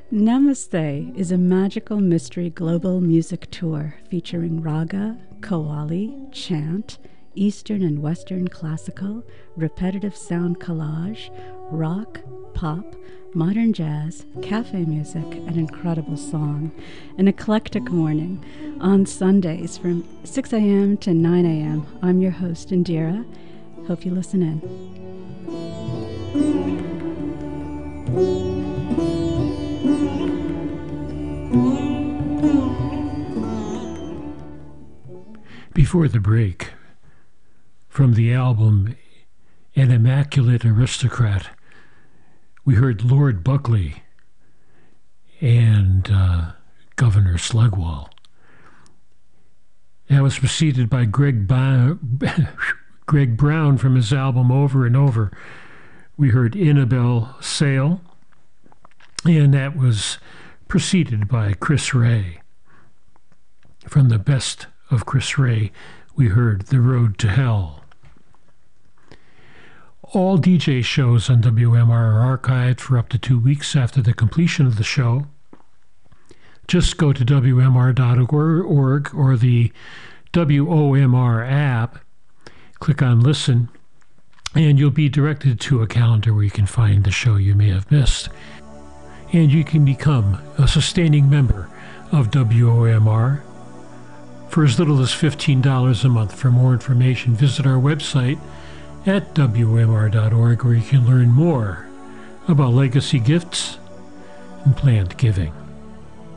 Namaste is a magical mystery global music tour featuring raga, qawwali, chant, Eastern and Western classical, repetitive sound collage, rock, pop, modern jazz, cafe music, and incredible song. An eclectic morning on Sundays from 6 a.m. to 9 a.m. I'm your host, Indira. Hope you listen in. Before the break, from the album An Immaculate Aristocrat, we heard Lord Buckley and Governor Slugwall. That was preceded by Greg Brown from his album Over and Over. We heard Innabelle Sail, and that was preceded by Chris Ray. From the best of Chris Ray, we heard The Road to Hell. All DJ shows on WMR are archived for up to 2 weeks after the completion of the show. Just go to WMR.org or the WOMR app, click on Listen, and you'll be directed to a calendar where you can find the show you may have missed. And you can become a sustaining member of WOMR for as little as $15 a month. For more information, visit our website at WMR.org, where you can learn more about legacy gifts and planned giving.